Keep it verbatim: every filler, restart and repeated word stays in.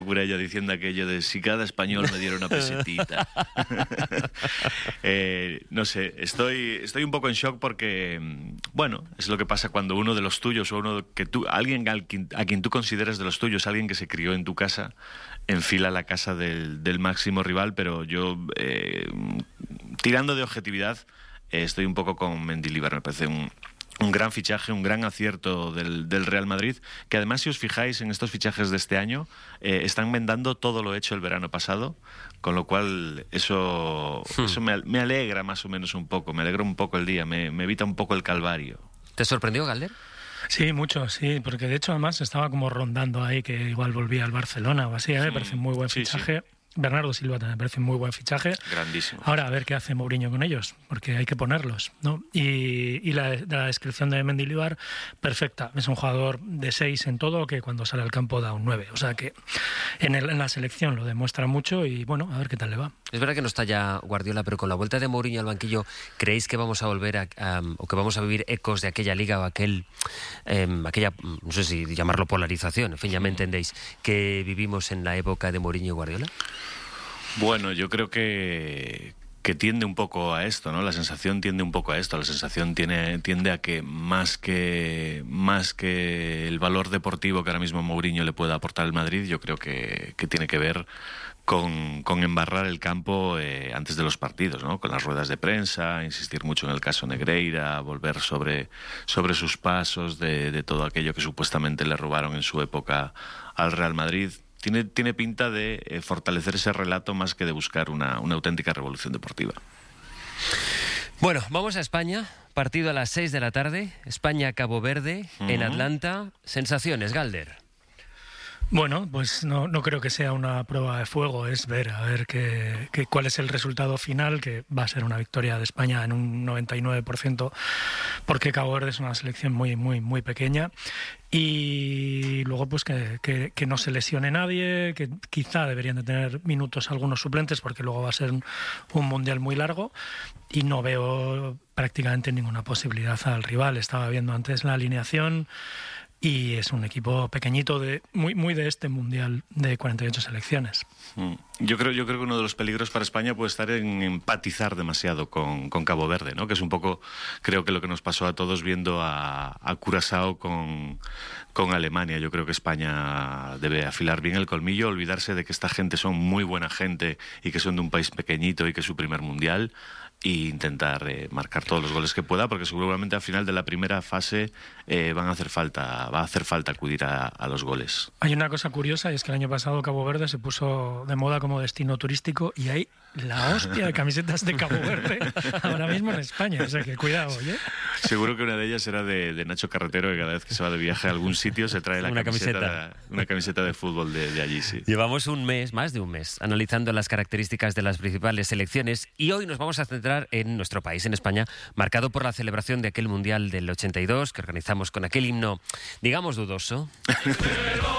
Ella diciendo aquello de si cada español me diera una pesetita. eh, no sé, estoy, estoy un poco en shock porque, bueno, es lo que pasa cuando uno de los tuyos o uno que tú, alguien a quien, a quien tú consideras de los tuyos, alguien que se crió en tu casa, enfila la casa del, del máximo rival, pero yo, eh, tirando de objetividad, eh, estoy un poco con Mendilibar, me parece un... Un gran fichaje, un gran acierto del, del Real Madrid, que además, si os fijáis en estos fichajes de este año, eh, están vendando todo lo hecho el verano pasado, con lo cual eso, hmm. eso me, me alegra más o menos un poco, me alegra un poco el día, me, me evita un poco el calvario. ¿Te sorprendió, Galder? Sí, mucho, sí, porque de hecho además estaba como rondando ahí que igual volvía al Barcelona o así, ¿eh? Me parece un muy buen sí, fichaje. Sí. Bernardo Silva también me parece un muy buen fichaje. Grandísimo. Ahora a ver qué hace Mourinho con ellos, porque hay que ponerlos, ¿no? Y, y la, la descripción de Mendilibar, perfecta. Es un jugador de seis en todo, que cuando sale al campo da un nueve. O sea que en, el, en la selección lo demuestra mucho y bueno, a ver qué tal le va. Es verdad que no está ya Guardiola, pero con la vuelta de Mourinho al banquillo, ¿creéis que vamos a volver a, a o que vamos a vivir ecos de aquella liga o aquel, eh, aquella, no sé si llamarlo polarización, en fin, ya me entendéis, que vivimos en la época de Mourinho y Guardiola? Bueno, yo creo que, que tiende un poco a esto, ¿no? La sensación tiende un poco a esto. La sensación tiene, tiende a que más que más que el valor deportivo que ahora mismo Mourinho le pueda aportar al Madrid, yo creo que, que tiene que ver con, con embarrar el campo eh, antes de los partidos, ¿no? Con las ruedas de prensa, insistir mucho en el caso Negreira, volver sobre, sobre sus pasos de, de todo aquello que supuestamente le robaron en su época al Real Madrid. Tiene, tiene pinta de eh, fortalecer ese relato más que de buscar una, una auténtica revolución deportiva. Bueno, vamos a España. Partido a las seis de la tarde. España-Cabo Verde, uh-huh. en Atlanta. Sensaciones, Galder. Bueno, pues no, no creo que sea una prueba de fuego, es ver a ver qué, qué, cuál es el resultado final, que va a ser una victoria de España en un noventa y nueve por ciento, porque Cabo Verde es una selección muy, muy, muy pequeña. Y luego pues que, que, que no se lesione nadie, que quizá deberían de tener minutos algunos suplentes, porque luego va a ser un, un mundial muy largo, y no veo prácticamente ninguna posibilidad al rival. Estaba viendo antes la alineación y es un equipo pequeñito, de muy muy de este mundial de cuarenta y ocho selecciones. Yo creo, yo creo que uno de los peligros para España puede estar en empatizar demasiado con, con Cabo Verde, ¿no? Que es un poco, creo que lo que nos pasó a todos viendo a, a Curazao con, con Alemania. Yo creo que España debe afilar bien el colmillo, olvidarse de que esta gente son muy buena gente y que son de un país pequeñito y que es su primer mundial, e intentar eh, marcar todos los goles que pueda, porque seguramente al final de la primera fase eh, van a hacer falta, va a hacer falta acudir a, a los goles. Hay una cosa curiosa, y es que el año pasado Cabo Verde se puso de moda como destino turístico y hay la hostia de camisetas de Cabo Verde ahora mismo en España, o sea que cuidado, ¿oye? Seguro que una de ellas era de, de Nacho Carretero, que cada vez que se va de viaje a algún sitio se trae la una camiseta, camiseta. una camiseta de fútbol de, de allí, sí. Llevamos un mes, más de un mes, analizando las características de las principales selecciones, y hoy nos vamos a centrar en nuestro país, en España, marcado por la celebración de aquel Mundial del ochenta y dos que organizamos con aquel himno, digamos, dudoso.